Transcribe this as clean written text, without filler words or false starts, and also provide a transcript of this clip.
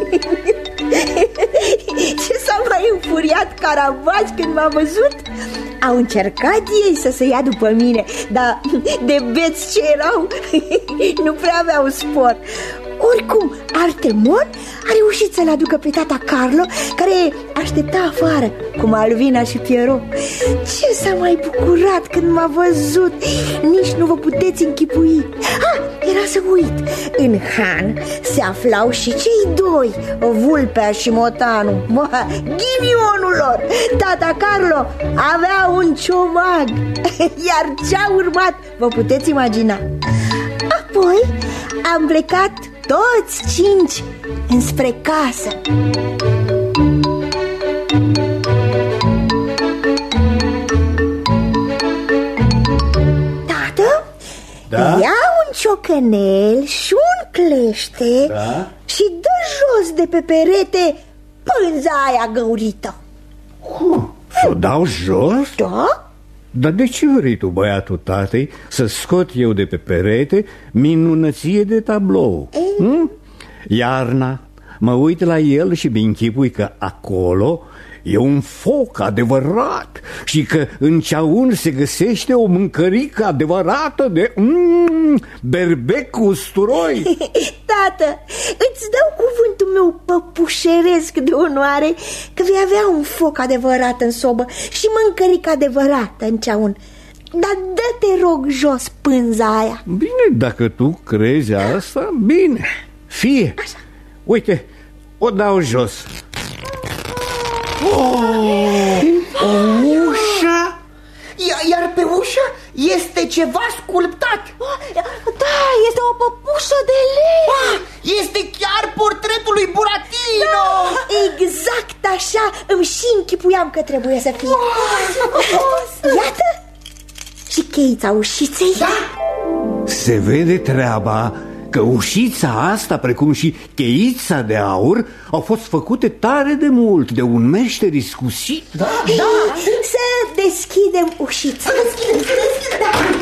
Ce s-a mai înfuriat Caravaci când m-a văzut? Au încercat ei să se ia după mine, dar de beți ce erau, nu prea aveau spor. Oricum, Artemon a reușit să-l aducă pe tata Carlo, care aștepta afară cu Malvina și Pierrot. Ce s-a mai bucurat când m-a văzut, nici nu vă puteți închipui. Era să uit, în han se aflau și cei doi, Vulpea și Motanu. Ghinionul lor, tata Carlo avea un ciomag. Iar ce-a urmat vă puteți imagina. Apoi am plecat toți cinci înspre casă. Tată, da? Ia un ciocănel și un clește, da? Și dă jos de pe perete pânza aia găurită. S-o dau jos? Da? Dar de ce vrei tu, băiatul tatei, să scot eu de pe perete minunăție de tablou? Iarna, mă uit la el și mi-închipui că acolo e un foc adevărat și că în ceaun se găsește o mâncărică adevărată de berbec cu usturoi. Tată, îți dau cuvântul meu păpușeresc de onoare că vei avea un foc adevărat în sobă și mâncărică adevărată în ceaun. Dar dă-te rog jos pânza aia. Bine, dacă tu crezi asta, bine, fie. Așa. Uite, o dau jos. O ușă? Iar pe ușă este ceva sculptat. Da, este o păpușă de lemn. Este chiar portretul lui Buratino. Exact așa îmi și închipuiam că trebuie să fie. Iată și cheița ușiței. Da? Se vede treaba că ușița asta, precum și cheița de aur, au fost făcute tare de mult de un meșter iscusit. Da. Să deschidem ușița.